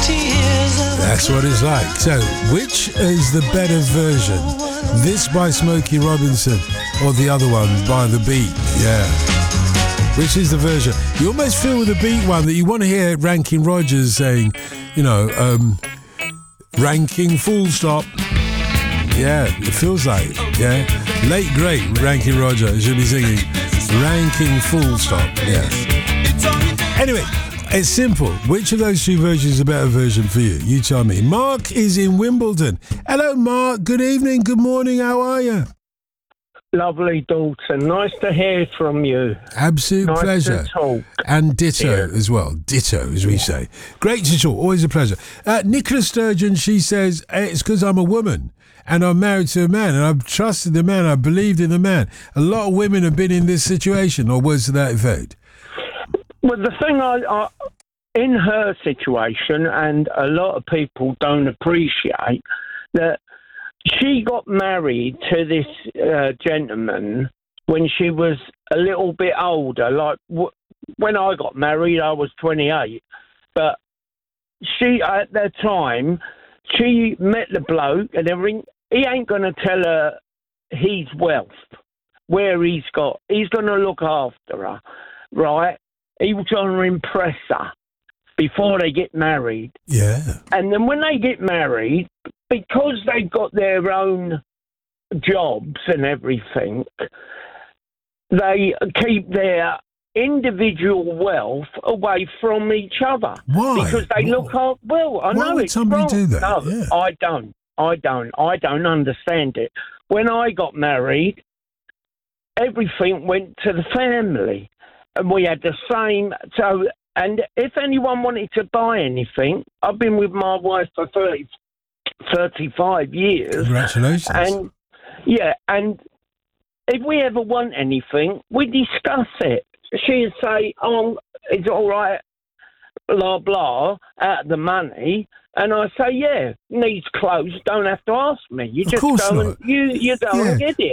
That's what it's like. So, which is the better version? This by Smokey Robinson or the other one by The Beat? Yeah. Which is the version? You almost feel with the Beat one that you want to hear Ranking Rogers saying, ranking full stop. Yeah, it feels like, yeah. Late great Ranking Roger should be singing ranking full stop. Yeah. Anyway, it's simple. Which of those two versions is a better version for you? You tell me. Mark is in Wimbledon. Hello, Mark. Good evening. Good morning. How are you? Lovely, Dalton. Nice to hear from you. Absolute pleasure. To talk. And ditto as well. Ditto, as we say. Great to talk. Always a pleasure. Nicola Sturgeon, she says, it's because I'm a woman and I'm married to a man and I've trusted the man. I believed in the man. A lot of women have been in this situation, or words to that effect. Well, the thing I in her situation, and a lot of people don't appreciate, that she got married to this gentleman when she was a little bit older. Like when I got married, I was 28. But she, at that time, she met the bloke and everything. He ain't going to tell her his wealth, where he's got. He's going to look after her, right? He was going to impress her before they get married. Yeah. And then when they get married, because they've got their own jobs and everything, they keep their individual wealth away from each other. Why? Because they look up. Well, I know it's wrong. Why would somebody do that? No, Yeah. I don't understand it. When I got married, everything went to the family. And we had the same. So, and if anyone wanted to buy anything, I've been with my wife for 35 years. Congratulations. And and if we ever want anything, we discuss it. She'd say, it's all right, blah, blah, out of the money. And I say, yeah, needs clothes, don't have to ask me. You just go and you don't get it.